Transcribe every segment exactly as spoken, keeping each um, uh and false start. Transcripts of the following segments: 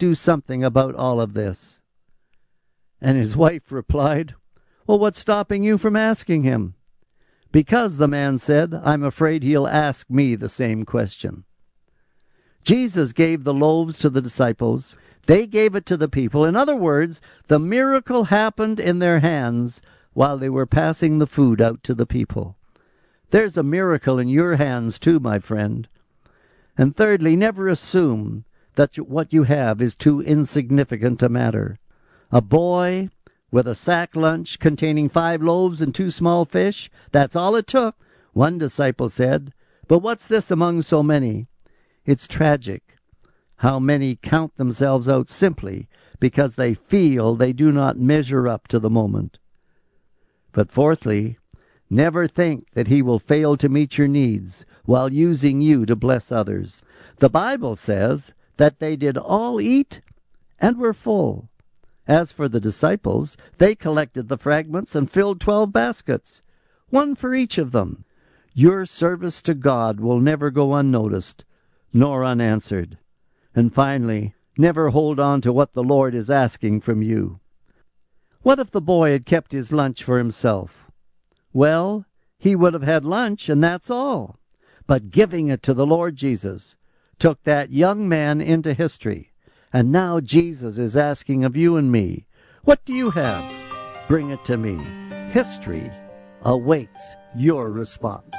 do something about all of this." And his wife replied, "Well, what's stopping you from asking him?" "Because," the man said, "I'm afraid he'll ask me the same question." Jesus gave the loaves to the disciples. They gave it to the people. In other words, the miracle happened in their hands while they were passing the food out to the people. There's a miracle in your hands too, my friend. And thirdly, never assume that what you have is too insignificant a matter. A boy with a sack lunch containing five loaves and two small fish, that's all it took, one disciple said. But what's this among so many? It's tragic how many count themselves out simply because they feel they do not measure up to the moment. But fourthly, never think that he will fail to meet your needs while using you to bless others. The Bible says that they did all eat and were full. As for the disciples, they collected the fragments and filled twelve baskets, one for each of them. Your service to God will never go unnoticed, nor unanswered. And finally, never hold on to what the Lord is asking from you. What if the boy had kept his lunch for himself? Well, he would have had lunch, and that's all. But giving it to the Lord Jesus took that young man into history. And now Jesus is asking of you and me, what do you have? Bring it to me. History awaits your response.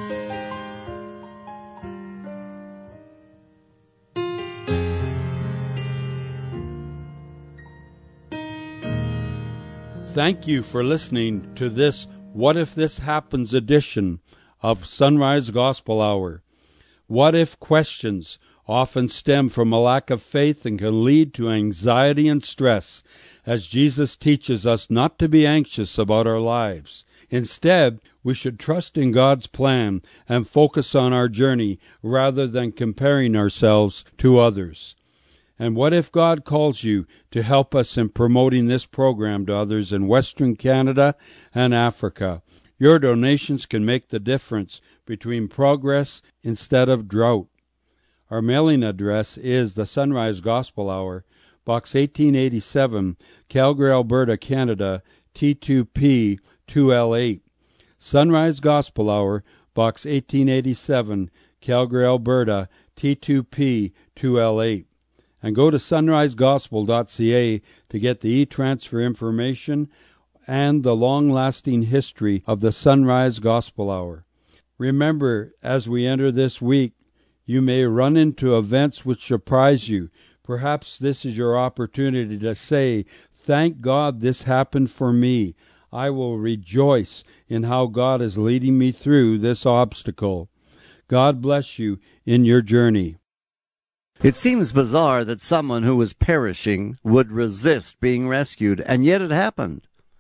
Thank you for listening to this What If This Happens edition of Sunrise Gospel Hour. What if questions often stem from a lack of faith and can lead to anxiety and stress, as Jesus teaches us not to be anxious about our lives. Instead, we should trust in God's plan and focus on our journey rather than comparing ourselves to others. And what if God calls you to help us in promoting this program to others in Western Canada and Africa? Your donations can make the difference between progress instead of drought. Our mailing address is the Sunrise Gospel Hour, Box eighteen eighty-seven, Calgary, Alberta, Canada, T two P two L eight. Sunrise Gospel Hour, Box eighteen eighty-seven, Calgary, Alberta, T two P two L eight. And go to sunrise gospel dot c a to get the e-transfer information and the long-lasting history of the Sunrise Gospel Hour. Remember, as we enter this week, you may run into events which surprise you. Perhaps this is your opportunity to say, "Thank God this happened for me. I will rejoice in how God is leading me through this obstacle." God bless you in your journey. It seems bizarre that someone who was perishing would resist being rescued, and yet it happened.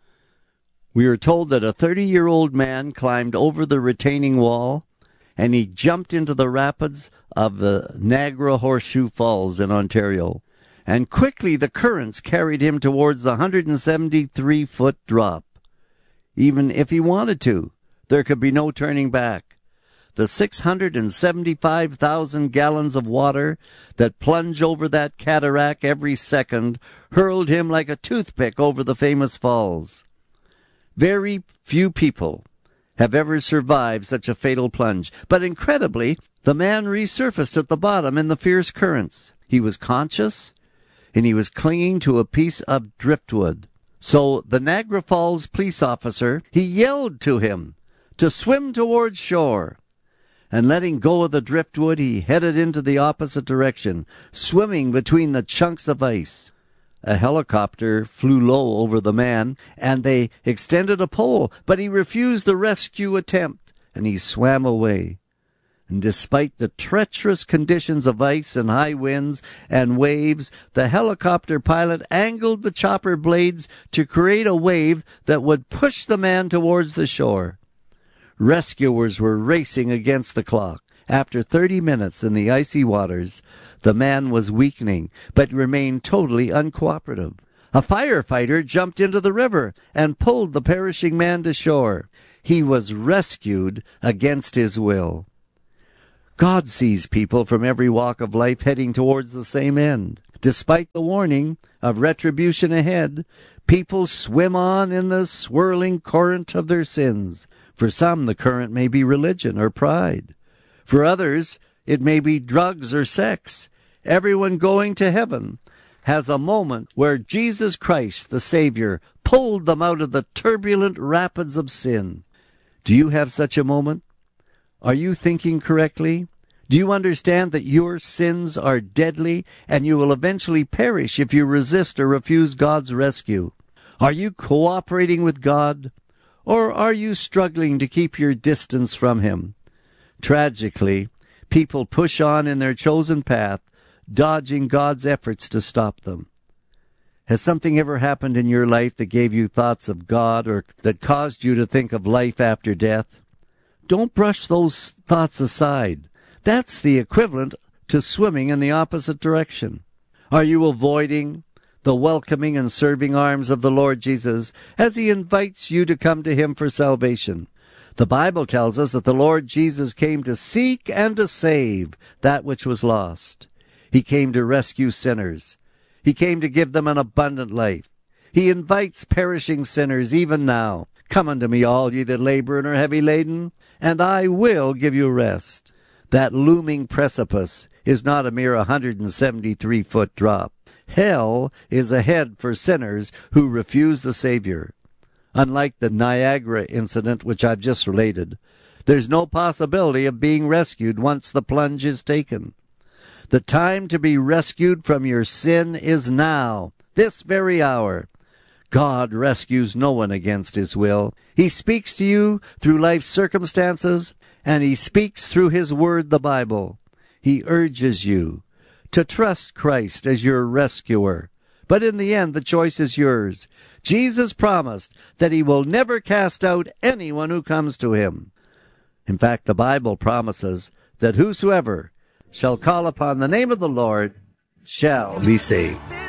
We are told that a thirty-year-old man climbed over the retaining wall, and he jumped into the rapids of the Niagara Horseshoe Falls in Ontario. And quickly the currents carried him towards the one hundred seventy-three foot drop. Even if he wanted to, there could be no turning back. The six hundred seventy-five thousand gallons of water that plunge over that cataract every second hurled him like a toothpick over the famous falls. Very few people have ever survived such a fatal plunge, but incredibly, the man resurfaced at the bottom in the fierce currents. He was conscious, and he was clinging to a piece of driftwood. So the Niagara Falls police officer, he yelled to him to swim towards shore. And letting go of the driftwood, he headed into the opposite direction, swimming between the chunks of ice. A helicopter flew low over the man, and they extended a pole, but he refused the rescue attempt, and he swam away. And despite the treacherous conditions of ice and high winds and waves, the helicopter pilot angled the chopper blades to create a wave that would push the man towards the shore. Rescuers were racing against the clock. After thirty minutes in the icy waters, the man was weakening, but remained totally uncooperative. A firefighter jumped into the river and pulled the perishing man to shore. He was rescued against his will. God sees people from every walk of life heading towards the same end. Despite the warning of retribution ahead, people swim on in the swirling current of their sins. For some, the current may be religion or pride. For others, it may be drugs or sex. Everyone going to heaven has a moment where Jesus Christ, the Savior, pulled them out of the turbulent rapids of sin. Do you have such a moment? Are you thinking correctly? Do you understand that your sins are deadly and you will eventually perish if you resist or refuse God's rescue? Are you cooperating with God, or are you struggling to keep your distance from Him? Tragically, people push on in their chosen path, dodging God's efforts to stop them. Has something ever happened in your life that gave you thoughts of God or that caused you to think of life after death? Don't brush those thoughts aside. That's the equivalent to swimming in the opposite direction. Are you avoiding the welcoming and serving arms of the Lord Jesus as He invites you to come to Him for salvation? The Bible tells us that the Lord Jesus came to seek and to save that which was lost. He came to rescue sinners. He came to give them an abundant life. He invites perishing sinners even now. Come unto me, all ye that labor and are heavy laden, and I will give you rest. That looming precipice is not a mere one hundred seventy-three foot drop. Hell is ahead for sinners who refuse the Savior. Unlike the Niagara incident which I've just related, there's no possibility of being rescued once the plunge is taken. The time to be rescued from your sin is now, this very hour. God rescues no one against His will. He speaks to you through life's circumstances, and He speaks through His Word, the Bible. He urges you to trust Christ as your rescuer. But in the end, the choice is yours. Jesus promised that He will never cast out anyone who comes to Him. In fact, the Bible promises that whosoever shall call upon the name of the Lord shall be saved.